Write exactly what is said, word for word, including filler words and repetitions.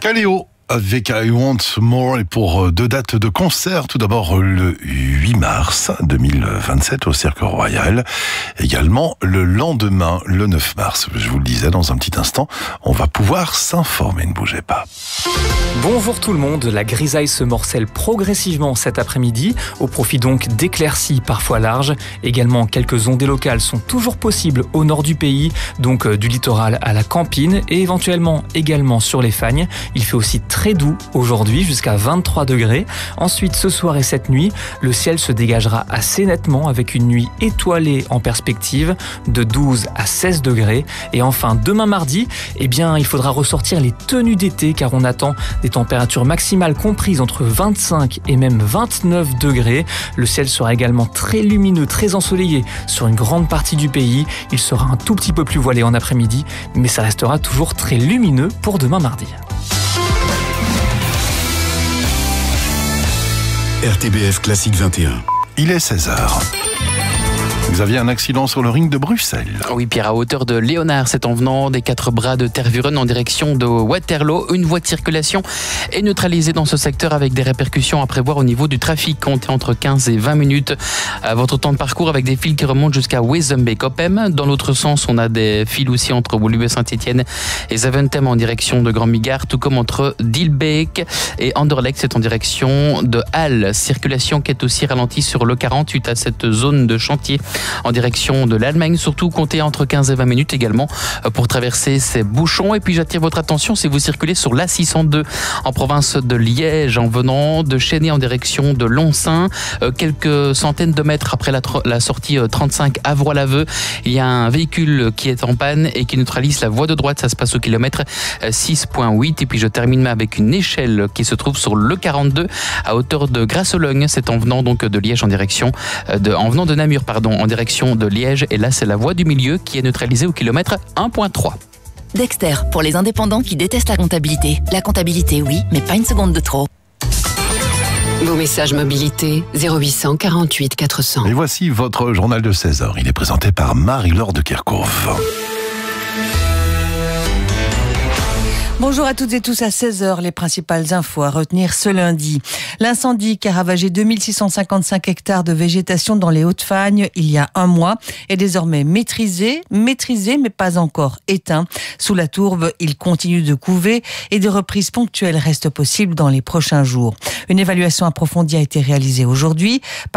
Kaleo avec I Want More, et pour deux dates de concert. Tout d'abord le huit mars deux mille vingt-sept au Cirque Royal. Également le lendemain, le neuf mars. Je vous le disais dans un petit instant, on va pouvoir s'informer, ne bougez pas. Bonjour tout le monde, la grisaille se morcelle progressivement cet après-midi, au profit donc d'éclaircies parfois larges. Également, quelques ondées locales sont toujours possibles au nord du pays, donc du littoral à la Campine, et éventuellement également sur les Fagnes. Il fait aussi très doux aujourd'hui, jusqu'à vingt-trois degrés. Ensuite, ce soir et cette nuit, le ciel se dégagera assez nettement avec une nuit étoilée en perspective de douze à seize degrés. Et enfin, demain mardi, eh bien, il faudra ressortir les tenues d'été car on attend des températures maximales comprises entre vingt-cinq et même vingt-neuf degrés. Le ciel sera également très lumineux, très ensoleillé sur une grande partie du pays. Il sera un tout petit peu plus voilé en après-midi, mais ça restera toujours très lumineux pour demain mardi. R T B F Classique vingt et un. Il est seize heures. Vous aviez un accident sur le ring de Bruxelles. Oui, Pierre, à hauteur de Léonard, c'est en venant des quatre bras de Tervuren en direction de Waterloo. Une voie de circulation est neutralisée dans ce secteur avec des répercussions à prévoir au niveau du trafic. Comptez entre quinze et vingt minutes à votre temps de parcours avec des fils qui remontent jusqu'à Wezenbeek-Oppem. Dans l'autre sens, on a des fils aussi entre Woluwe-Saint-Étienne et Zaventem en direction de Grand-Migard, tout comme entre Dilbeek et Anderlecht, c'est en direction de Halle. Circulation qui est aussi ralentie sur le quarante suite à cette zone de chantier en direction de l'Allemagne. Surtout, comptez entre quinze et vingt minutes également pour traverser ces bouchons. Et puis, j'attire votre attention si vous circulez sur l'A six cent deux en province de Liège en venant de Chénet en direction de Lonsin. Euh, quelques centaines de mètres après la, la sortie trente-cinq Avroy-Laveux, il y a un véhicule qui est en panne et qui neutralise la voie de droite. Ça se passe au kilomètre six virgule huit. Et puis, je termine avec une échelle qui se trouve sur le quarante-deux à hauteur de Grasologne. C'est en venant donc de Liège en direction de, en venant de Namur, pardon, en direction de Liège, et là c'est la voie du milieu qui est neutralisée au kilomètre un virgule trois. Dexter, pour les indépendants qui détestent la comptabilité. La comptabilité, oui, mais pas une seconde de trop. Vos messages mobilité zéro huit cent quarante-huit quatre cents. Et voici votre journal de seize heures. Il est présenté par Marie-Laure de Kerkhoff. Bonjour à toutes et tous, à seize heures, les principales infos à retenir ce lundi. L'incendie qui a ravagé deux mille six cent cinquante-cinq hectares de végétation dans les Hauts-de-Fagne il y a un mois est désormais maîtrisé, maîtrisé mais pas encore éteint. Sous la tourbe, il continue de couver et des reprises ponctuelles restent possibles dans les prochains jours. Une évaluation approfondie a été réalisée aujourd'hui